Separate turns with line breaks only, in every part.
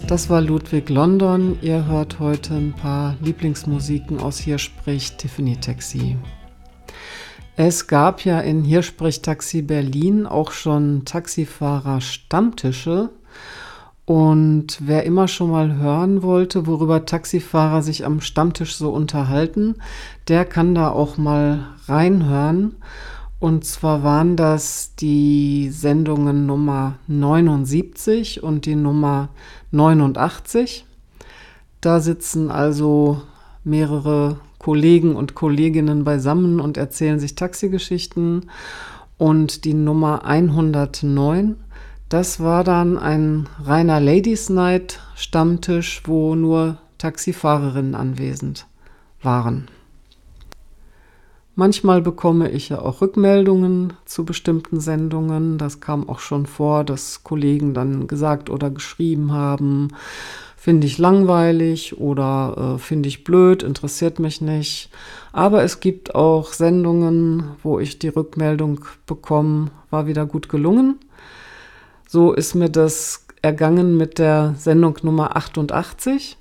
Das war Ludwig London. Ihr hört heute ein paar Lieblingsmusiken aus Hier spricht Tiffany Taxi. Es gab ja in Hier spricht Taxi Berlin auch schon Taxifahrer-Stammtische. Und wer immer schon mal hören wollte, worüber Taxifahrer sich am Stammtisch so unterhalten, der kann da auch mal reinhören. Und zwar waren das die Sendungen Nummer 79 und die Nummer 89. Da sitzen also mehrere Kollegen und Kolleginnen beisammen und erzählen sich Taxigeschichten. Und die Nummer 109, das war dann ein reiner Ladies Night Stammtisch, wo nur Taxifahrerinnen anwesend waren. Manchmal bekomme ich ja auch Rückmeldungen zu bestimmten Sendungen. Das kam auch schon vor, dass Kollegen dann gesagt oder geschrieben haben, finde ich langweilig oder finde ich blöd, interessiert mich nicht. Aber es gibt auch Sendungen, wo ich die Rückmeldung bekomme, war wieder gut gelungen. So ist mir das ergangen mit der Sendung Nummer 88.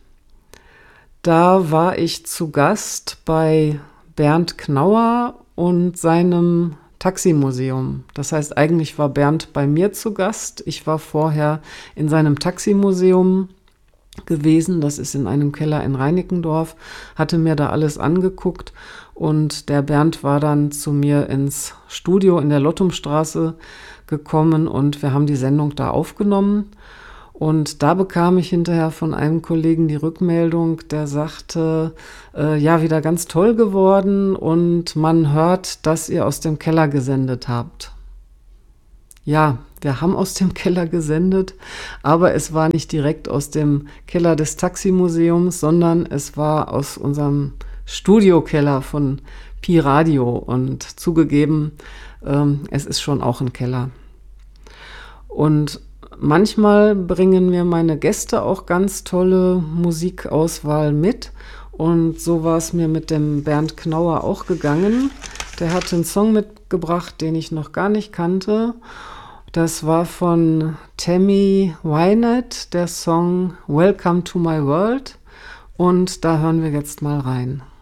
Da war ich zu Gast bei Bernd Knauer und seinem Taximuseum. Das heißt, eigentlich war Bernd bei mir zu Gast. Ich war vorher in seinem Taximuseum gewesen. Das ist in einem Keller in Reinickendorf, hatte mir da alles angeguckt und der Bernd war dann zu mir ins Studio in der Lottumstraße gekommen und wir haben die Sendung da aufgenommen. Und da bekam ich hinterher von einem Kollegen die Rückmeldung, der sagte, ja, wieder ganz toll geworden und man hört, dass ihr aus dem Keller gesendet habt. Ja, wir haben aus dem Keller gesendet, aber es war nicht direkt aus dem Keller des Taximuseums, sondern es war aus unserem Studiokeller von Pi Radio und zugegeben, es ist schon auch ein Keller. Und manchmal bringen mir meine Gäste auch ganz tolle Musikauswahl mit und so war es mir mit dem Bernd Knauer auch gegangen. Der hat einen Song mitgebracht, den ich noch gar nicht kannte. Das war von Tammy Wynette, der Song Welcome to My World und da hören wir jetzt mal rein.